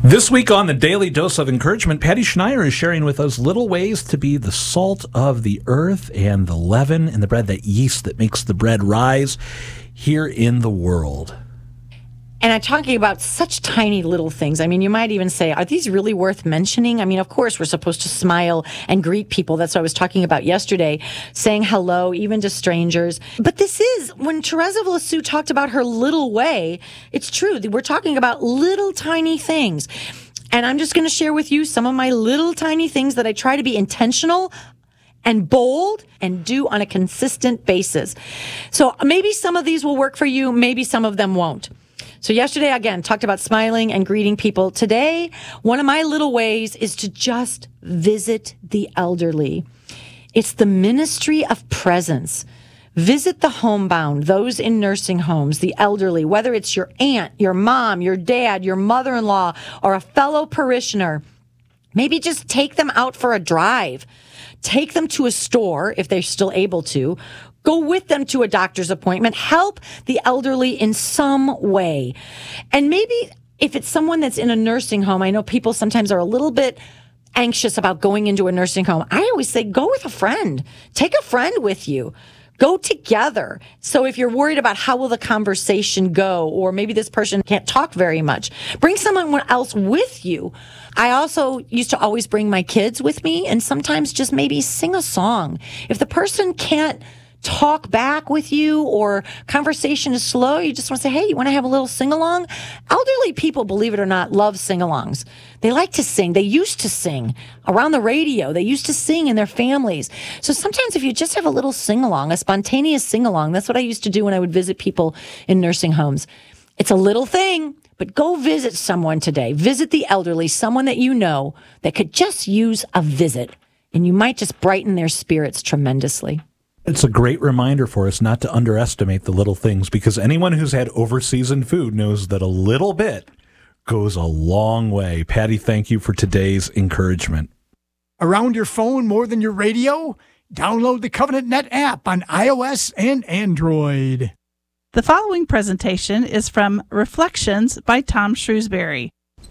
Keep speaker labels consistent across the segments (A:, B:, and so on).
A: This week on the Daily Dose of Encouragement, Patty Schneier is sharing with us little ways to be the salt of the earth and the leaven in the bread, that yeast that makes the bread rise here in the world.
B: And I'm talking about such tiny little things. I mean, you might even say, are these really worth mentioning? I mean, of course, we're supposed to smile and greet people. That's what I was talking about yesterday, saying hello, even to strangers. But this is, when Teresa of Lisieux talked about her little way, it's true. We're talking about little tiny things. And I'm just going to share with you some of my little tiny things that I try to be intentional and bold and do on a consistent basis. So maybe some of these will work for you. Maybe some of them won't. So yesterday, again, talked about smiling and greeting people. Today, one of my little ways is to just visit the elderly. It's the ministry of presence. Visit the homebound, those in nursing homes, the elderly, whether it's your aunt, your mom, your dad, your mother-in-law, or a fellow parishioner. Maybe just take them out for a drive. Take them to a store if they're still able to. Go with them to a doctor's appointment. Help the elderly in some way. And maybe if it's someone that's in a nursing home, I know people sometimes are a little bit anxious about going into a nursing home. I always say, go with a friend. Take a friend with you. Go together. So if you're worried about how will the conversation go, or maybe this person can't talk very much, bring someone else with you. I also used to always bring my kids with me, and sometimes just maybe sing a song. If the person can't talk back with you or conversation is slow, you just want to say, hey, you want to have a little sing-along? Elderly people, believe it or not, love sing-alongs. They like to sing. They used to sing around the radio. They used to sing in their families. So sometimes if you just have a little sing-along, a spontaneous sing-along, that's what I used to do when I would visit people in nursing homes. It's a little thing, but go visit someone today. Visit the elderly, someone that you know that could just use a visit, and you might just brighten their spirits tremendously.
A: It's a great reminder for us not to underestimate the little things, because anyone who's had over-seasoned food knows that a little bit goes a long way. Patty, thank you for today's encouragement.
C: Around your phone more than your radio? Download the Covenant Net app on iOS and Android.
D: The following presentation is from Reflections by Tom Shrewsbury.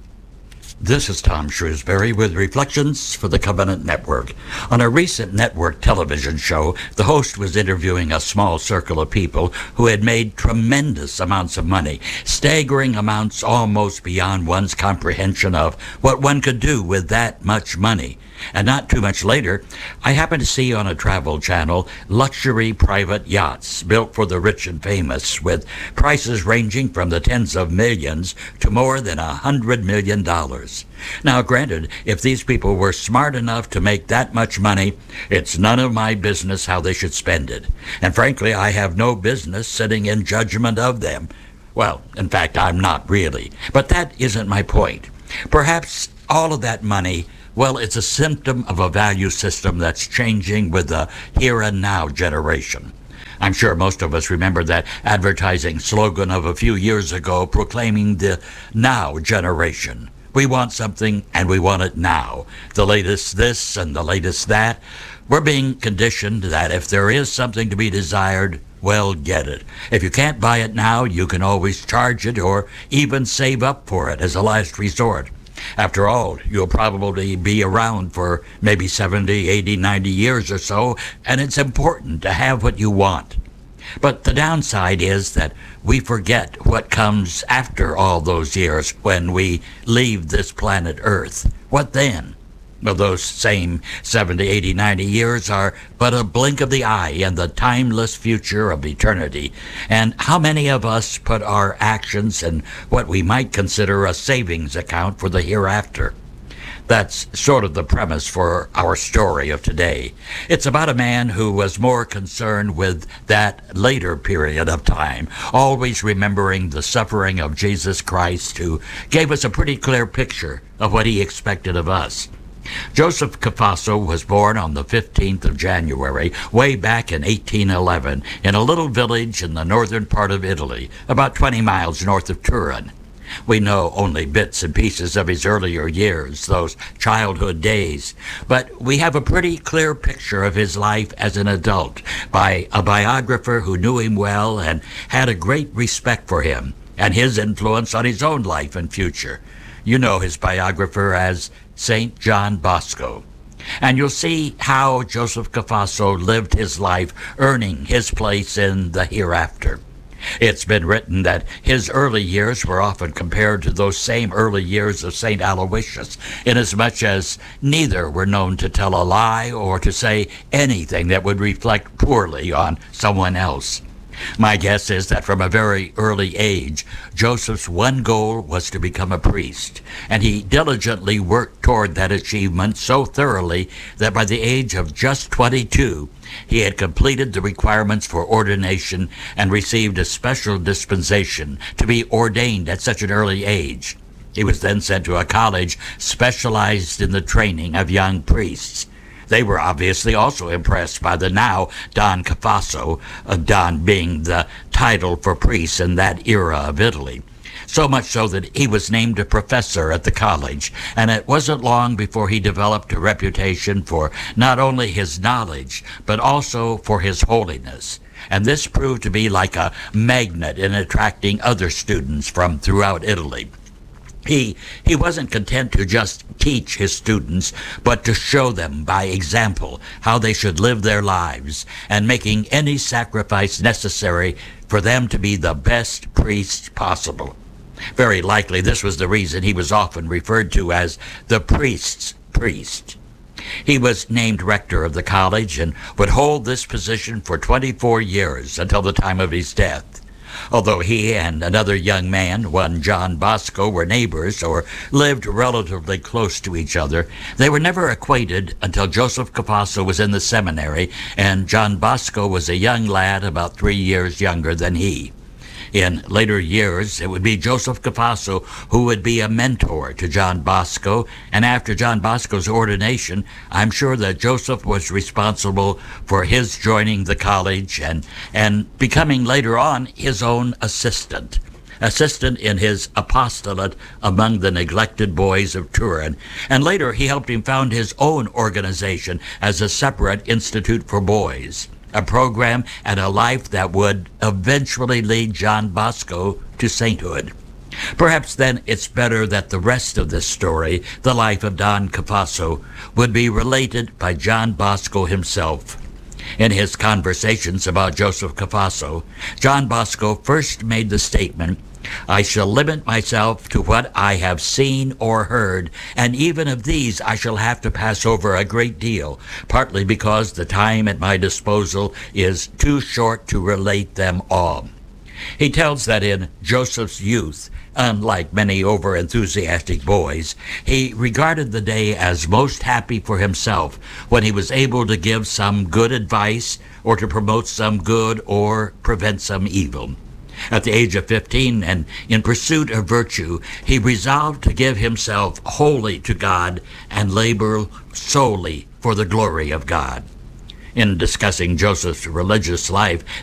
E: This is Tom Shrewsbury with Reflections for the Covenant Network. On a recent network television show, the host was interviewing a small circle of people who had made tremendous amounts of money, staggering amounts almost beyond one's comprehension of what one could do with that much money. And not too much later, I happened to see on a travel channel luxury private yachts built for the rich and famous, with prices ranging from the tens of millions to more than $100 million. Now, granted, if these people were smart enough to make that much money, it's none of my business how they should spend it. And frankly, I have no business sitting in judgment of them. Well, in fact, I'm not really. But that isn't my point. Perhaps all of that money, well, it's a symptom of a value system that's changing with the here and now generation. I'm sure most of us remember that advertising slogan of a few years ago proclaiming the now generation. We want something and we want it now. The latest this and the latest that. We're being conditioned that if there is something to be desired, well, get it. If you can't buy it now, you can always charge it or even save up for it as a last resort. After all, you'll probably be around for maybe 70, 80, 90 years or so, and it's important to have what you want. But the downside is that we forget what comes after all those years when we leave this planet Earth. What then? Well, those same 70, 80, 90 years are but a blink of the eye in the timeless future of eternity. And how many of us put our actions in what we might consider a savings account for the hereafter? That's sort of the premise for our story of today. It's about a man who was more concerned with that later period of time, always remembering the suffering of Jesus Christ, who gave us a pretty clear picture of what he expected of us. Joseph Cafasso was born on the 15th of January, way back in 1811, in a little village in the northern part of Italy, about 20 miles north of Turin. We know only bits and pieces of his earlier years, those childhood days, but we have a pretty clear picture of his life as an adult by a biographer who knew him well and had a great respect for him, and his influence on his own life and future. You know his biographer as St. John Bosco. And you'll see how Joseph Cafasso lived his life, earning his place in the hereafter. It's been written that his early years were often compared to those same early years of St. Aloysius, inasmuch as neither were known to tell a lie or to say anything that would reflect poorly on someone else. My guess is that from a very early age, Joseph's one goal was to become a priest, and he diligently worked toward that achievement so thoroughly that by the age of just 22, he had completed the requirements for ordination and received a special dispensation to be ordained at such an early age. He was then sent to a college specialized in the training of young priests. They were obviously also impressed by the now Don Cafasso, Don being the title for priests in that era of Italy. So much so that he was named a professor at the college, and it wasn't long before he developed a reputation for not only his knowledge, but also for his holiness. And this proved to be like a magnet in attracting other students from throughout Italy. He wasn't content to just teach his students, but to show them by example how they should live their lives, and making any sacrifice necessary for them to be the best priests possible. Very likely this was the reason he was often referred to as the priest's priest. He was named rector of the college and would hold this position for 24 years until the time of his death. Although he and another young man, one John Bosco, were neighbors or lived relatively close to each other, they were never acquainted until Joseph Cafasso was in the seminary and John Bosco was a young lad about 3 years younger than he. In later years, it would be Joseph Cafasso who would be a mentor to John Bosco, and after John Bosco's ordination, I'm sure that Joseph was responsible for his joining the college and becoming later on his own assistant in his apostolate among the neglected boys of Turin, and later he helped him found his own organization as a separate institute for boys. A program and a life that would eventually lead John Bosco to sainthood. Perhaps then it's better that the rest of this story, the life of Don Cafasso, would be related by John Bosco himself. In his conversations about Joseph Cafasso, John Bosco first made the statement, "I shall limit myself to what I have seen or heard, and even of these I shall have to pass over a great deal, partly because the time at my disposal is too short to relate them all." He tells that in Joseph's youth, unlike many over-enthusiastic boys, he regarded the day as most happy for himself when he was able to give some good advice or to promote some good or prevent some evil. At the age of 15, and in pursuit of virtue, he resolved to give himself wholly to God and labor solely for the glory of God. In discussing Joseph's religious life,